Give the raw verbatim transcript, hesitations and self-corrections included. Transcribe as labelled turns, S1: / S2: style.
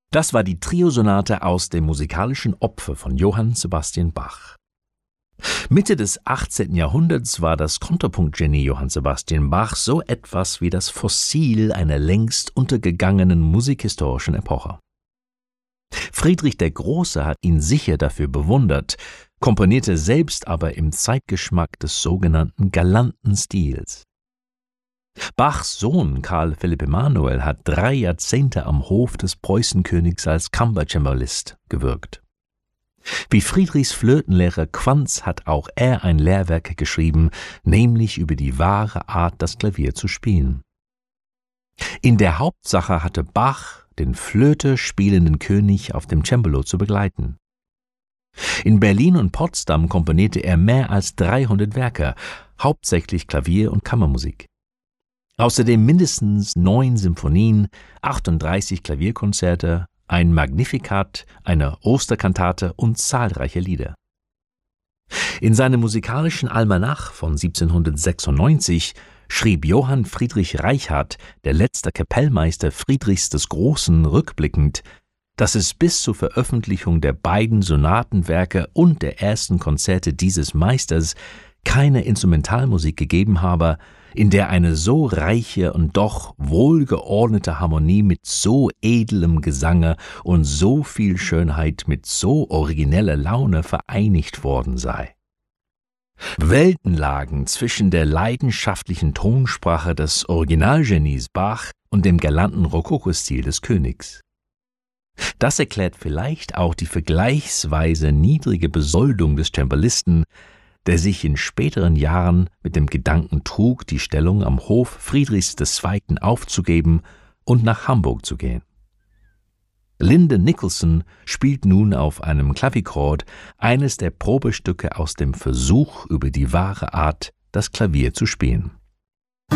S1: Das war die Triosonate aus dem musikalischen Opfer von Johann Sebastian Bach. Mitte des achtzehnten Jahrhunderts war das Kontrapunktgenie Johann Sebastian Bach so etwas wie das Fossil einer längst untergegangenen musikhistorischen Epoche. Friedrich der Große hat ihn sicher dafür bewundert, komponierte selbst aber im Zeitgeschmack des sogenannten galanten Stils. Bachs Sohn Karl Philipp Emanuel hat drei Jahrzehnte am Hof des Preußenkönigs als Kammercembalist gewirkt. Wie Friedrichs Flötenlehrer Quantz hat auch er ein Lehrwerk geschrieben, nämlich über die wahre Art, das Klavier zu spielen. In der Hauptsache hatte Bach den Flöte spielenden König auf dem Cembalo zu begleiten. In Berlin und Potsdam komponierte er mehr als dreihundert Werke, hauptsächlich Klavier- und Kammermusik. Außerdem mindestens neun Symphonien, achtunddreißig Klavierkonzerte, ein Magnificat, eine Osterkantate und zahlreiche Lieder. In seinem musikalischen Almanach von siebzehnhundertsechsundneunzig schrieb Johann Friedrich Reichhardt, der letzte Kapellmeister Friedrichs des Großen, rückblickend, dass es bis zur Veröffentlichung der beiden Sonatenwerke und der ersten Konzerte dieses Meisters keine Instrumentalmusik gegeben habe, in der eine so reiche und doch wohlgeordnete Harmonie mit so edlem Gesange und so viel Schönheit mit so origineller Laune vereinigt worden sei. Welten lagen zwischen der leidenschaftlichen Tonsprache des Originalgenies Bach und dem galanten Rokokostil des Königs. Das erklärt vielleicht auch die vergleichsweise niedrige Besoldung des Cembalisten, der sich in späteren Jahren mit dem Gedanken trug, die Stellung am Hof Friedrichs des Zweiten aufzugeben und nach Hamburg zu gehen. Linde Nicholson spielt nun auf einem Clavichord eines der Probestücke aus dem Versuch, über die wahre Art, das Klavier zu spielen.